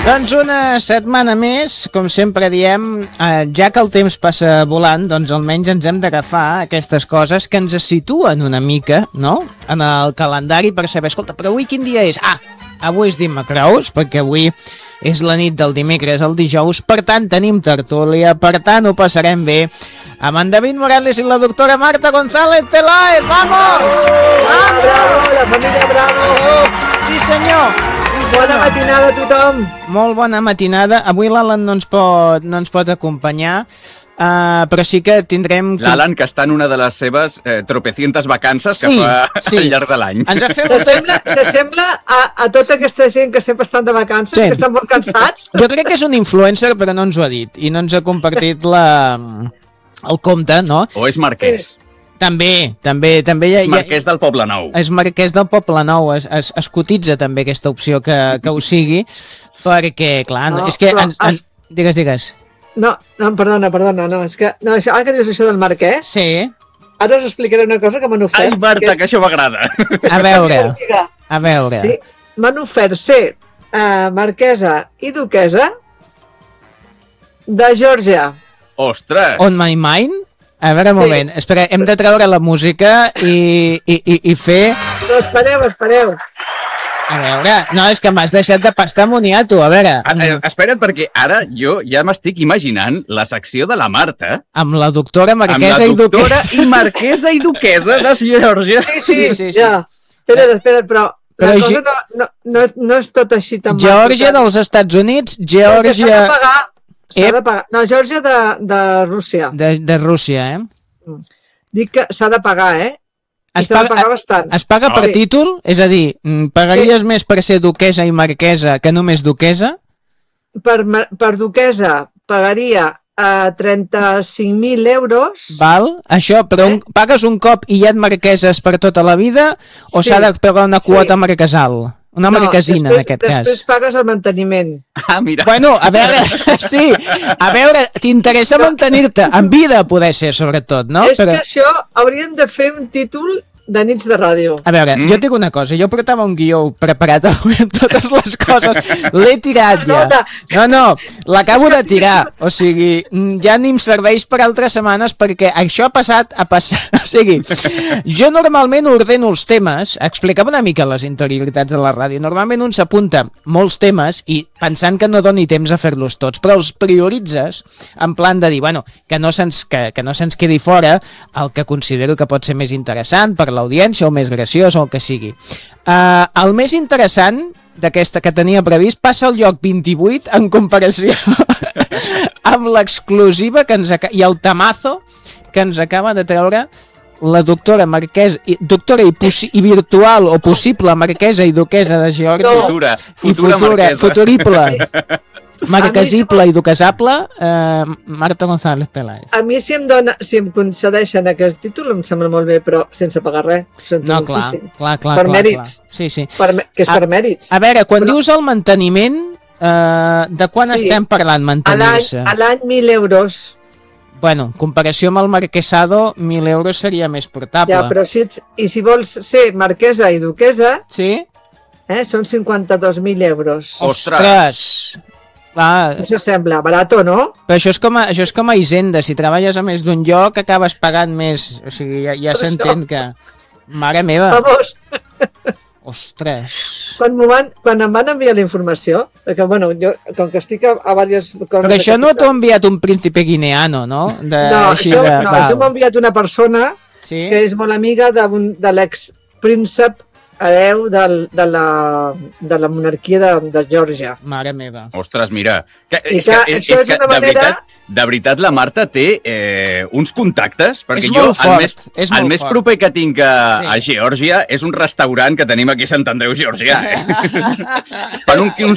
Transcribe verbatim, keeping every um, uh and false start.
Doncs una setmana més, com sempre diem, eh, ja que el temps passa volant, doncs almenys ens hem d'agafar aquestes coses que ens situen una mica, no?, en el calendari per saber, escolta, però avui quin dia és? Ah, avui és dimecres, perquè avui és la nit del dimecres al dijous, per tant tenim tertúlia, per tant ho passarem bé amb en David Morales i la doctora Marta González Peláez. ¡Vamos! ¡Vamos! Bravo, la família Bravo! Sí senyor! Sí, senyor. Bona matinada a tothom! Molt bona matinada. Avui l'Alan no ens pot, no ens pot acompanyar, uh, però sí que tindrem... L'Alan, que està en una de les seves eh, tropecientes vacances que sí, fa sí. al llarg de l'any. Ens ha fet... S'assembla, s'assembla a, a tota aquesta gent que sempre estan de vacances, Sí. que estan molt cansats. Jo crec que és un influencer, però no ens ho ha dit. I no ens ha compartit la... el compte, no? O és marquès. Sí. També, també, també hi ha... És marquès del Poble Nou. És marquès del Poble Nou, es, es, es cotitza també aquesta opció que, que ho sigui, perquè, clar, no, No, és que... però Ens, ens... es- Digues, digues. No, no, perdona, perdona, no, és que... No, això, ara que dius això del marquès, Sí, ara us explicaré una cosa que m'han ofert. Ai, Marta, és- que això m'agrada. a veure, divertida. a veure. Sí, m'han ofert ser uh, marquesa i duquesa de Geòrgia. Ostres! On My Mind? A veure, un Sí. moment, espera, hem de treure la música i, i, i, i fer... Però espereu, espereu. A veure, no, és que m'has deixat de pastar moniato, a veure... Ah, eh, espera't, perquè ara jo ja m'estic imaginant la secció de la Marta Amb la doctora amb marquesa la i doctora duquesa. i marquesa i duquesa de Geòrgia. Sí, sí, Sí, sí, sí. ja. Espera't, espera't, però, Però la Ge- cosa no, no, no, no és tot així tan Geòrgia maco, dels Estats Units, perquè S'ha Geòrgia de pagar, s'ha Ep. de pagar. No, Geòrgia de, de Rússia. de, de Rússia, eh? Dic que s'ha de pagar, eh? I Es s'ha de paga- pagar bastant. Es paga per Sí. títol? És a dir, mm, pagaries més per ser duquesa i marquesa que només duquesa? Per, ma- per duquesa pagaria a trenta-cinc mil euros. Val? Això, però un, pagues un cop i ja et marqueses per tota la vida o Sí, s'ha de pagar una sí. quota marquesal? Una marquesina, després, en aquest després cas. pagues el manteniment. Ah, mira. Bueno, a veure, sí, a veure, t'interessa mantenir-te en vida, poder ser, sobretot, no? És que això hauríem de fer un títol de nits de ràdio. A veure, Mm. jo et dic una cosa, jo portava un guió preparat avui amb totes les coses, l'he tirat ja. Escolta. No, no, l'acabo És que de tirar, o sigui, mm, ja ni em serveix per altres setmanes perquè això ha passat, ha passat, o sigui, jo normalment ordeno els temes, explicava una mica les interioritats de la ràdio, normalment un s'apunta molts temes i pensant que no doni temps a fer-los tots, però els prioritzes en plan de dir, bueno, que no se'ns que, que no se'ns quedi fora el que considero que pot ser més interessant per l'audiència o més graciós o el que sigui. Uh, el més interessant d'aquesta que tenia previst passa al lloc vint-i-vuit en comparació amb l'exclusiva que ens aca- i el tamazo que ens acaba de treure la doctora marquesa, i, doctora i, possi, i virtual o possible marquesa i duquesa de Geòrgia No. Futura, i futura, futura, marquesa. futurible, marquesible i duquesable, eh, Marta González Peláez. A mi si em, dona, si em concedeixen aquest títol em sembla molt bé, però sense pagar res. Ho sento No, clar, moltíssim. clar, clar. Per clar, mèrits. Clar. Sí, sí. Per, me- que és A- per mèrits. A veure, quan Però- dius el manteniment, eh, de quan Sí. estem parlant, A l'any mantenir-se? a l'any mil euros. Bueno, en comparació amb el marquesado, mil euros seria més portable. Ja, però si ets, i si vols ser marquesa i duquesa, Sí? eh, són cinquanta-dos mil euros. Ostres. Ostres! Ah, No s'assembla, barato, no? però això és, com a, això és com a Hisenda, si treballes a més d'un lloc acabes pagant més, o sigui, ja, ja Per s'entén que... Mare meva, Vamos, ostres! quan, m'ho van, quan em van enviar la informació, perquè, bueno, jo, com que estic a, a diverses coses... Però això no d'aquestes- t'ho ha enviat un príncipe guineano, no? De, No, així això, de, no, val. això m'ha enviat una persona Sí? que és molt amiga d'un- de l'ex-príncep hereu del, de, la, de la monarquia de, de Geòrgia. Mare meva. Ostres, mira. Que, I és, que que, és, això és és que una de, manera- veritat, de veritat la Marta té eh, uns contactes, perquè És jo molt el fort, més, és el molt més fort. proper que tinc a, Sí. a Geòrgia és un restaurant que tenim aquí a Sant Andreu, Geòrgia. Eh? Fan un, un